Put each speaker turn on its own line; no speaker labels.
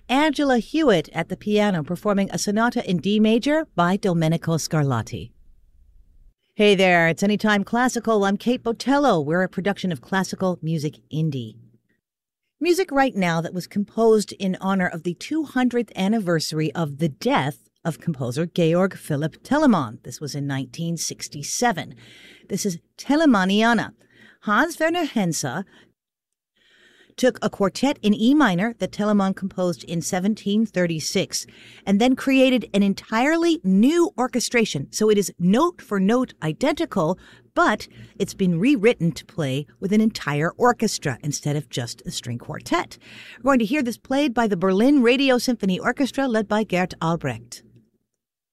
Angela Hewitt at the piano performing a sonata in D major by Domenico Scarlatti. Hey there, it's Anytime Classical. I'm Kate Botello. We're a production of Classical Music Indie. Music right now that was composed in honor of the 200th anniversary of the death of composer Georg Philipp Telemann. This was in 1967. This is Telemanniana. Hans Werner Henze took a quartet in E minor that Telemann composed in 1736 and then created an entirely new orchestration. So it is note for note identical, but it's been rewritten to play with an entire orchestra instead of just a string quartet. We're going to hear this played by the Berlin Radio Symphony Orchestra led by Gert Albrecht.